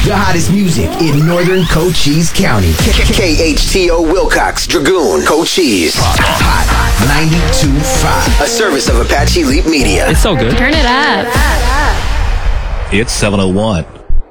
The hottest music in northern Cochise County. KHTO Wilcox, Dragoon, Cochise. Hot 92.5. A service of Apache Leap Media. It's so good. Turn it up. It's 7:01.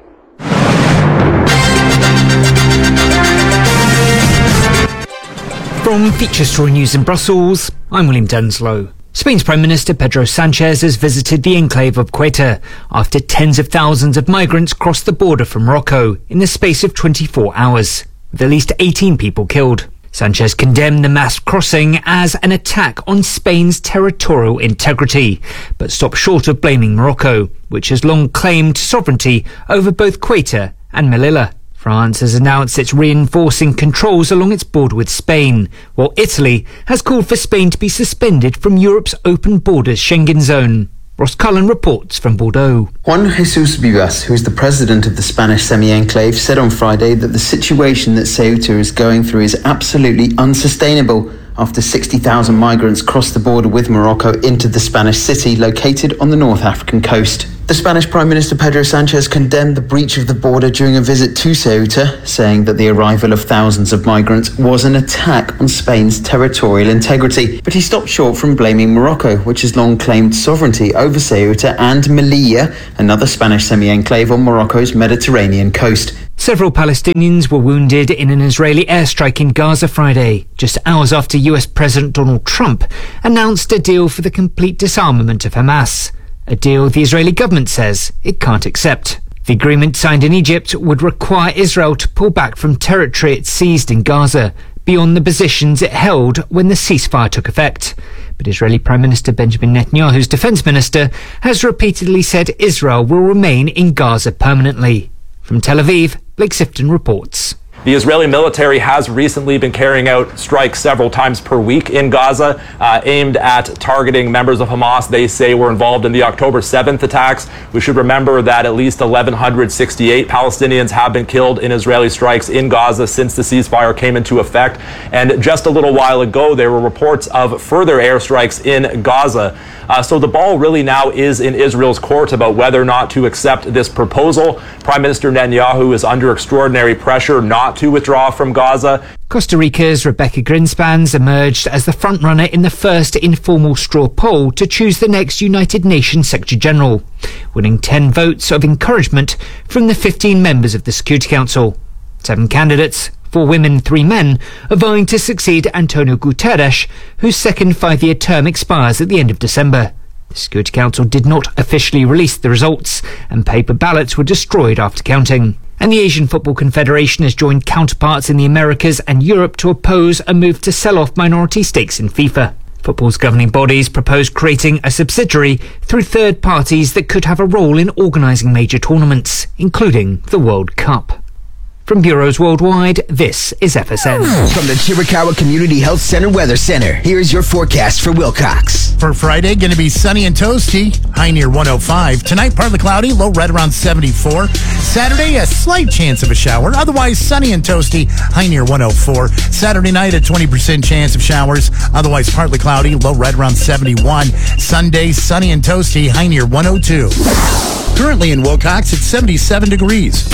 From Feature Story News in Brussels, I'm William Denslow. Spain's Prime Minister Pedro Sanchez has visited the enclave of Ceuta after tens of thousands of migrants crossed the border from Morocco in the space of 24 hours, with at least 18 people killed. Sanchez condemned the mass crossing as an attack on Spain's territorial integrity, but stopped short of blaming Morocco, which has long claimed sovereignty over both Ceuta and Melilla. France has announced it's reinforcing controls along its border with Spain, while Italy has called for Spain to be suspended from Europe's open borders Schengen zone. Ross Cullen reports from Bordeaux. Juan Jesus Vivas, who is the president of the Spanish semi-enclave, said on Friday that the situation that Ceuta is going through is absolutely unsustainable after 60,000 migrants crossed the border with Morocco into the Spanish city located on the North African coast. The Spanish Prime Minister Pedro Sanchez condemned the breach of the border during a visit to Ceuta, saying that the arrival of thousands of migrants was an attack on Spain's territorial integrity. But he stopped short from blaming Morocco, which has long claimed sovereignty over Ceuta and Melilla, another Spanish semi-enclave on Morocco's Mediterranean coast. Several Palestinians were wounded in an Israeli airstrike in Gaza Friday, just hours after US President Donald Trump announced a deal for the complete disarmament of Hamas. A deal the Israeli government says it can't accept. The agreement signed in Egypt would require Israel to pull back from territory it seized in Gaza, beyond the positions it held when the ceasefire took effect. But Israeli Prime Minister Benjamin Netanyahu's defense minister has repeatedly said Israel will remain in Gaza permanently. From Tel Aviv, Blake Sifton reports. The Israeli military has recently been carrying out strikes several times per week in Gaza, aimed at targeting members of Hamas they say were involved in the October 7th attacks. We should remember that at least 1,168 Palestinians have been killed in Israeli strikes in Gaza since the ceasefire came into effect. And just a little while ago, there were reports of further airstrikes in Gaza. So the ball really now is in Israel's court about whether or not to accept this proposal. Prime Minister Netanyahu is under extraordinary pressure not to withdraw from Gaza. Costa Rica's Rebecca Grinspans emerged as the frontrunner in the first informal straw poll to choose the next United Nations Secretary General, winning 10 votes of encouragement from the 15 members of the Security Council. 7 candidates, 4 women, 3 men, are vying to succeed Antonio Guterres, whose second 5-year term expires at the end of December. The Security Council did not officially release the results, and paper ballots were destroyed after counting. And the Asian Football Confederation has joined counterparts in the Americas and Europe to oppose a move to sell off minority stakes in FIFA. Football's governing bodies propose creating a subsidiary through third parties that could have a role in organising major tournaments, including the World Cup. From bureaus worldwide, this is FSN. From the Chiricahua Community Health Center Weather Center, here's your forecast for Wilcox. For Friday, going to be sunny and toasty, high near 105. Tonight, partly cloudy, low right around 74. Saturday, a slight chance of a shower. Otherwise, sunny and toasty, high near 104. Saturday night, a 20% chance of showers. Otherwise, partly cloudy, low right around 71. Sunday, sunny and toasty, high near 102. Currently in Wilcox, it's 77 degrees.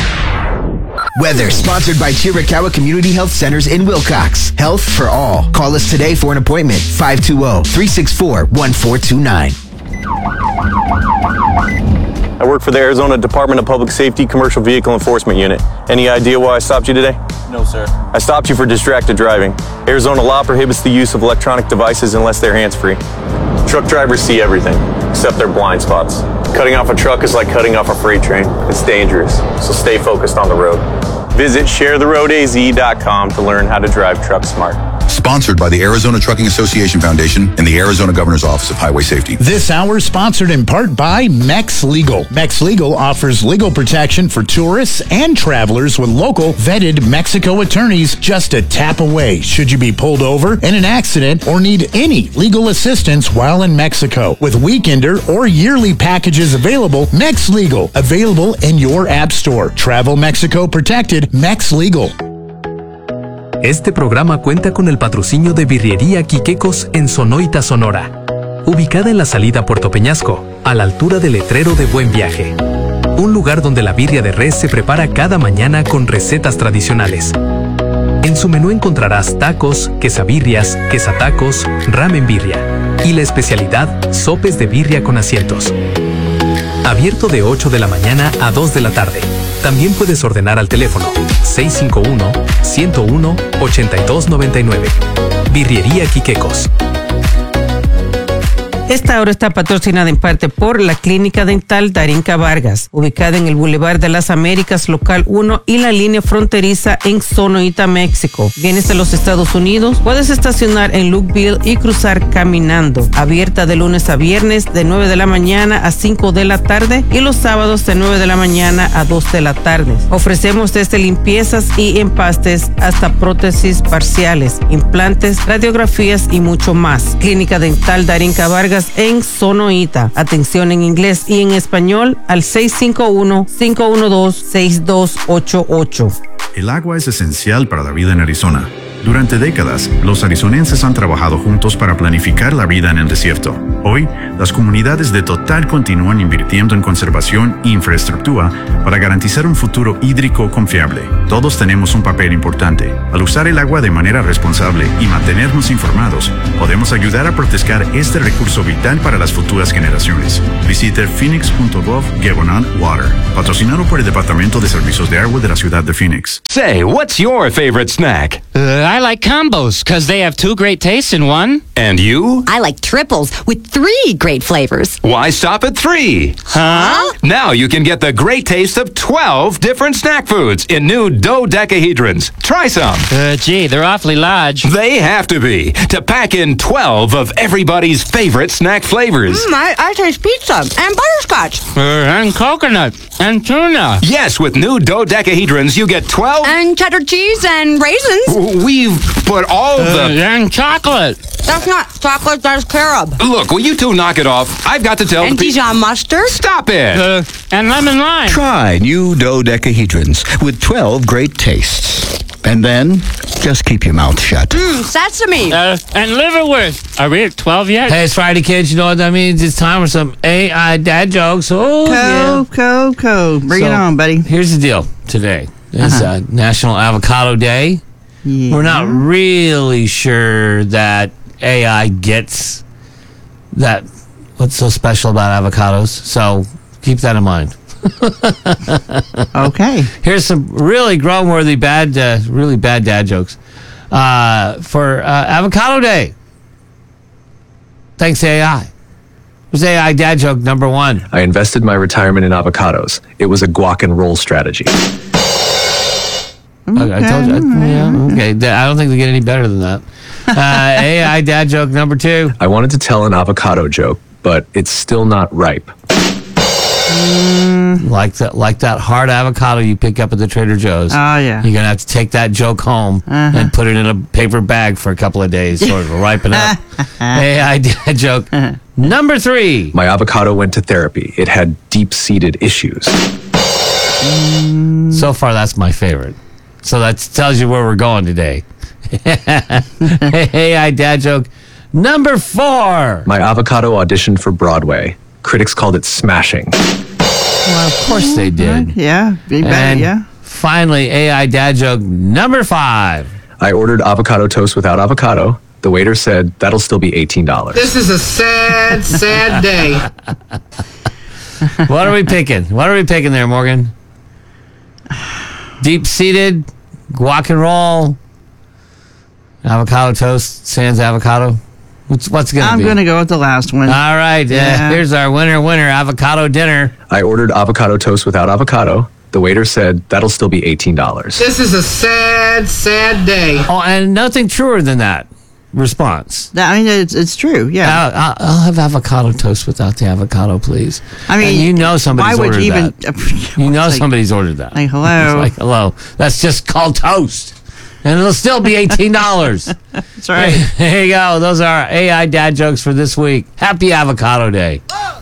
Weather sponsored by Chiricahua Community Health Centers in Wilcox. Health for all. Call us today for an appointment. 520-364-1429. I work for the Arizona Department of Public Safety Commercial Vehicle Enforcement Unit. Any idea why I stopped you today? No, sir. I stopped you for distracted driving. Arizona law prohibits the use of electronic devices unless they're hands-free. Truck drivers see everything, except their blind spots. Cutting off a truck is like cutting off a freight train. It's dangerous, so stay focused on the road. Visit sharetheroadaz.com to learn how to drive truck smart. Sponsored by the Arizona Trucking Association Foundation and the Arizona Governor's Office of Highway Safety. This hour sponsored in part by Mex Legal. Mex Legal offers legal protection for tourists and travelers with local vetted Mexico attorneys just a tap away should you be pulled over in an accident or need any legal assistance while in Mexico. With weekender or yearly packages available, Mex Legal, available in your app store. Travel Mexico protected, Mex Legal. Este programa cuenta con el patrocinio de Birrería Quiquecos en Sonoita, Sonora, ubicada en la salida Puerto Peñasco, a la altura del letrero de Buen Viaje. un lugar donde la birria de res se prepara cada mañana con recetas tradicionales. En su menú encontrarás tacos, quesabirrias, quesatacos, ramen birria y la especialidad, sopes de birria con asientos. Abierto de 8 de la mañana a 2 de la tarde. También puedes ordenar al teléfono 651-101-8299. Birrería Quiquecos. Esta hora está patrocinada en parte por la Clínica Dental Darinka Vargas, ubicada en el Boulevard de las Américas, local 1 y la línea fronteriza en Sonoita, México. ¿Vienes de los Estados Unidos? Puedes estacionar en Lukeville y cruzar caminando. Abierta de lunes a viernes de 9 de la mañana a 5 de la tarde y los sábados de 9 de la mañana a 2 de la tarde. Ofrecemos desde limpiezas y empastes hasta prótesis parciales, implantes, radiografías y mucho más. Clínica Dental Darinka Vargas en Sonoita. Atención en inglés y en español al 651-512-6288. El agua es esencial para la vida en Arizona. Durante décadas, los arizonenses han trabajado juntos para planificar la vida en el desierto. Hoy, las comunidades de Total continúan invirtiendo en conservación e infraestructura para garantizar un futuro hídrico confiable. Todos tenemos un papel importante. Al usar el agua de manera responsable y mantenernos informados, podemos ayudar a proteger este recurso vital para las futuras generaciones. Visite phoenix.gov/water, patrocinado por el Departamento de Servicios de Agua de la ciudad de Phoenix. Say, what's your favorite snack? I like combos because they have 2 great tastes in one. And you? I like triples with 3 great flavors. Why stop at 3? Huh? Now you can get the great taste of 12 different snack foods in new dodecahedrons. Try some. Gee, they're awfully large. They have to be to pack in 12 of everybody's favorite snack flavors. I taste pizza and butterscotch. And coconut and tuna. Yes, with new dodecahedrons, you get 12... And cheddar cheese and raisins. We've put all the... And chocolate. That's not chocolate, that's carob. Look, will you two knock it off? I've got to tell And Dijon mustard. Stop it! And lemon lime. Try new dodecahedrons with 12 great tastes. And then, just keep your mouth shut. Sesame. And liverwurst. Are we at 12 yet? Hey, it's Friday, kids. You know what that means? It's time for some AI dad jokes. Oh, Cool. Bring it on, buddy. Here's the deal today. It's National Avocado Day. Yeah. We're not really sure that AI gets that. What's so special about avocados? So keep that in mind. Okay. Here's some really grown-worthy really bad dad jokes for Avocado Day. Thanks to AI. Here's AI dad joke number 1. I invested my retirement in avocados. It was a guac and roll strategy. Okay, I told you. Okay. I don't think they get any better than that. AI dad joke number 2. I wanted to tell an avocado joke, but it's still not ripe. Like that hard avocado you pick up at the Trader Joe's. Oh, yeah. You're going to have to take that joke home and put it in a paper bag for a couple of days so it'll ripen up. AI dad joke number 3. My avocado went to therapy. It had deep-seated issues. So far, that's my favorite. So that tells you where we're going today. AI dad joke number 4. My avocado auditioned for Broadway. Critics called it smashing. Well, of course they did. Yeah, be better, And yeah. finally, AI dad joke number 5. I ordered avocado toast without avocado. The waiter said, that'll still be $18. This is a sad, sad day. What are we picking? What are we picking there, Morgan? Deep-seated, guac and roll, avocado toast, sans avocado. What's going to be? I'm going to go with the last one. All right. Yeah. Here's our winner, avocado dinner. I ordered avocado toast without avocado. The waiter said, that'll still be $18. This is a sad, sad day. Oh, and nothing truer than that response. I mean, it's true, yeah. I'll have avocado toast without the avocado, please. I mean, and you know somebody's why would ordered you even, that. You know somebody's ordered that. Like, hello. It's like, hello. That's just called toast. And it'll still be $18. That's right. There you go. Those are our AI dad jokes for this week. Happy Avocado Day.